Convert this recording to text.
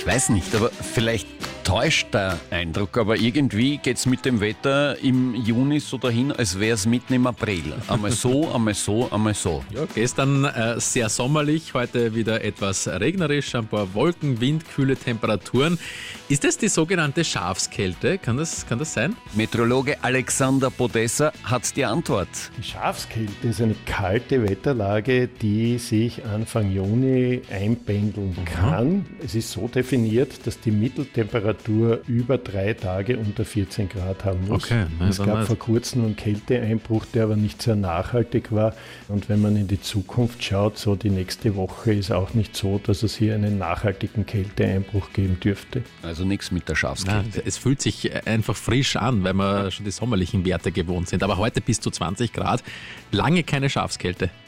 weiß nicht, aber vielleicht täuscht der Eindruck, aber irgendwie geht es mit dem Wetter im Juni so dahin, als wäre es mitten im April. Einmal so, einmal so, einmal so. Ja, gestern sehr sommerlich, heute wieder etwas regnerisch, ein paar Wolken, Wind, kühle Temperaturen. Ist das die sogenannte Schafskälte? Kann das sein? Meteorologe Alexander Podessa hat die Antwort. Die Schafskälte ist eine kalte Wetterlage, die sich Anfang Juni einpendeln kann. Es ist so definiert, dass die Mitteltemperatur über 3 Tage unter 14 Grad haben muss. Okay, es gab vor kurzem einen Kälteeinbruch, der aber nicht sehr nachhaltig war. Und wenn man in die Zukunft schaut, so die nächste Woche ist auch nicht so, dass es hier einen nachhaltigen Kälteeinbruch geben dürfte. Also nichts mit der Schafskälte. Ja, es fühlt sich einfach frisch an, weil wir schon die sommerlichen Werte gewohnt sind. Aber heute bis zu 20 Grad, lange keine Schafskälte.